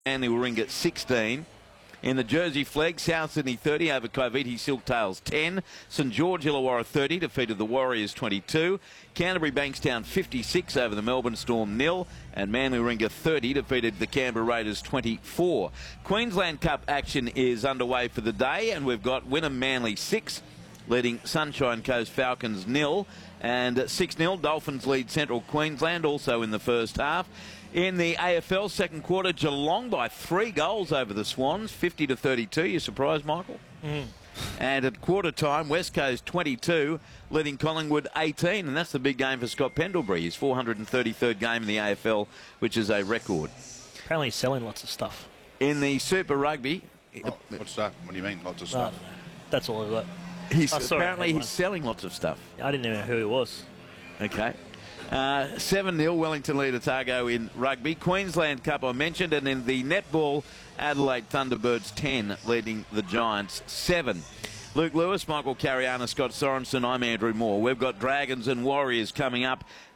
Manly Warringah 16. In the Jersey Flag, South Sydney 30 over Coviti Silktails 10. St George Illawarra 30 defeated the Warriors 22. Canterbury Bankstown 56 over the Melbourne Storm 0. And Manly Warringah 30 defeated the Canberra Raiders 24. Queensland Cup action is underway for the day, and we've got Wynnum Manly 6, leading Sunshine Coast Falcons 0. And 6-0, Dolphins lead Central Queensland also in the first half. In the AFL second quarter, Geelong by 3 goals over the Swans, 50-32. You surprised, Michael? And at quarter time, West Coast 22, leading Collingwood 18. And that's the big game for Scott Pendlebury, his 433rd game in the AFL, which is a record. Apparently he's selling lots of stuff. In the Super Rugby... Oh, what's that? What do you mean, lots of stuff? No. That's all I've got. Apparently he's selling lots of stuff. I didn't even know who he was. Okay. 7-0 Wellington lead Otago in rugby. Queensland Cup I mentioned, and in the netball, Adelaide Thunderbirds 10 leading the Giants 7. Luke Lewis, Michael Cariana, Scott Sorensen, I'm Andrew Moore. We've got Dragons and Warriors coming up